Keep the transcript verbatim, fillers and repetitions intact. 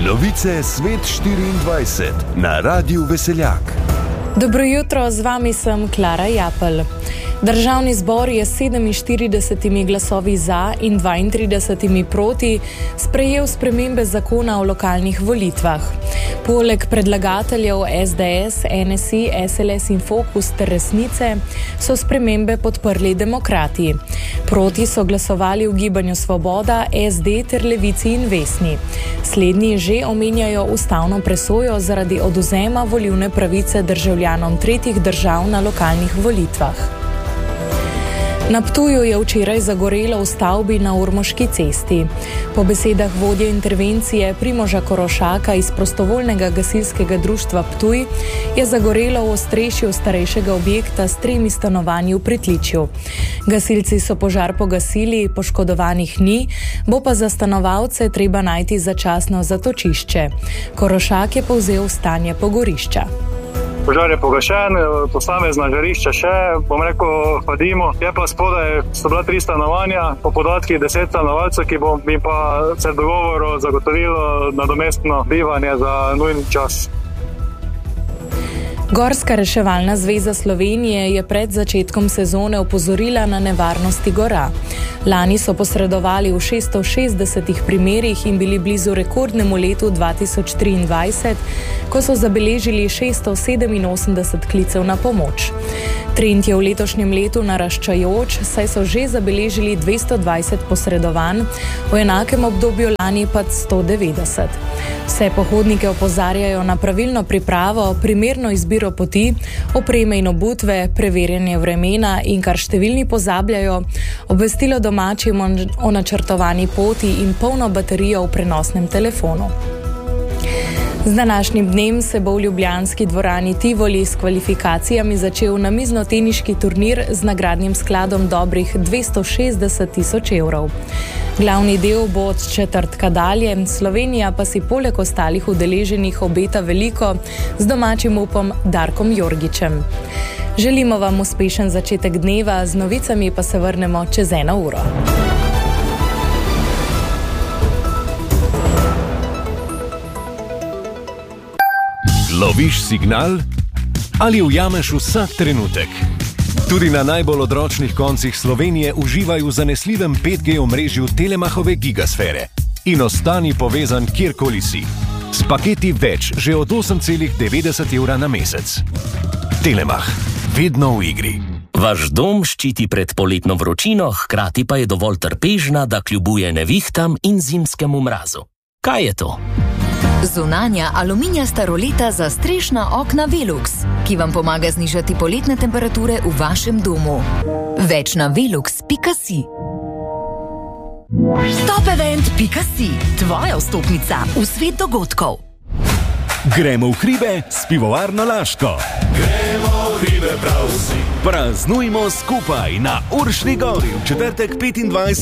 Novice Svet štiriindvajset na Radiu Veseljak. Dobro jutro, z vami sem Klara Japelj. Državni zbor je s sedeminštiridesetimi glasovi za in dvaintridesetimi proti sprejel spremembe zakona o lokalnih volitvah. Poleg predlagateljev es de es, en es i, es el es in Fokus ter Resnice so spremembe podprli demokrati. Proti so glasovali v Gibanju Svoboda, es de ter Levici in Vesni. Slednji že omenjajo ustavno presojo zaradi odvzema volilne pravice državljanom tretjih držav na lokalnih volitvah. Na Ptuju je včeraj zagorelo v stavbi na Ormoški cesti. Po besedah vodje intervencije Primoža Korošaka iz prostovoljnega gasilskega društva Ptuj je zagorelo v ostrešju starejšega objekta s tremi stanovanji v pritličju. Gasilci so požar pogasili, poškodovanih ni, bo pa za stanovalce treba najti začasno zatočišče. Korošak je povzel stanje pogorišča. Požar je pogašen, posamezna žarišča še, bom rekel, hladimo. Je pa spodaj, so bila tri stanovanja, po podatkih deset stanovalcev, ki bo bi pa se v dogovoru zagotovilo nadomestno bivanje za nujni čas. Gorska reševalna zveza Slovenije je pred začetkom sezone opozorila na nevarnosti gora. Lani so posredovali v šeststo šestdesetih primerih in bili blizu rekordnemu letu dva tisoč triindvajset, ko so zabeležili šeststo sedeminosemdeset klicev na pomoč. Trend je v letošnjem letu naraščajoč, saj so že zabeležili dvesto dvajset posredovanj, v enakem obdobju lani pa sto devetdeset. Vse pohodnike opozarjajo na pravilno pripravo, primerno izbiro poti, opreme in obutve, preverjanje vremena in, kar številni pozabljajo, obvestilo domačim o načrtovani poti in polno baterijo v prenosnem telefonu. Z današnjim dnem se bo v ljubljanski dvorani Tivoli s kvalifikacijami začel namiznoteniški turnir z nagradnim skladom dobrih dvesto šestdeset tisoč evrov. Glavni del bo od četrtka dalje, Slovenija pa si poleg ostalih udeleženih obeta veliko z domačim upom Darkom Jorgičem. Želimo vam uspešen začetek dneva, z novicami pa se vrnemo čez eno uro. Loviš signal ali ujameš vsak trenutek? Tudi na najbolj odročnih koncih Slovenije uživaj v zanesljivem pet G omrežju Telemachove gigasfere in ostani povezan kjerkoli si. S paketi več že od osem celih devetdeset evra na mesec. Telemach, vedno v igri. Vaš dom ščiti pred poletno vročino, hkrati pa je dovolj trpežna, da kljubuje nevihtam in zimskemu mrazu. Kaj je to? Zunanja aluminijasta roleta za strešna okna Velux, ki vam pomaga znižati poletne temperature v vašem domu. Več na velux pika si. Topevent pika si, tvoja vstopnica v svet dogodkov. Gremo v hribe s pivovarno Laško. Gremo v hribe prav vsi. Praznujmo skupaj na Uršni gori v četrtek petindvajsetega